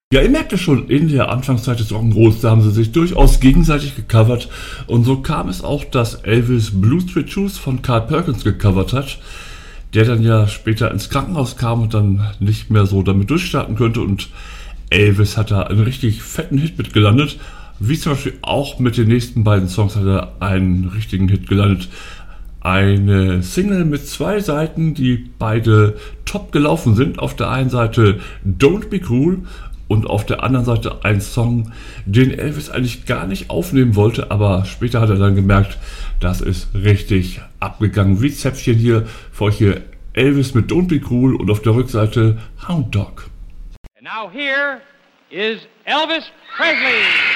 Ja, ihr merkt es schon, in der Anfangszeit des Rock'n'Rolls, da haben sie sich durchaus gegenseitig gecovert. Und so kam es auch, dass Elvis Blue Suede Shoes von Carl Perkins gecovert hat, der dann ja später ins Krankenhaus kam und dann nicht mehr so damit durchstarten könnte. Und Elvis hat da einen richtig fetten Hit mit gelandet. Wie zum Beispiel auch mit den nächsten beiden Songs hat er einen richtigen Hit gelandet. Eine Single mit 2 Seiten, die beide top gelaufen sind. Auf der einen Seite Don't Be Cruel und auf der anderen Seite ein Song, den Elvis eigentlich gar nicht aufnehmen wollte, aber später hat er dann gemerkt, das ist richtig abgegangen. Wie Zäpfchen hier für euch hier Elvis mit Don't Be Cruel und auf der Rückseite Hound Dog. And now here is Elvis Presley.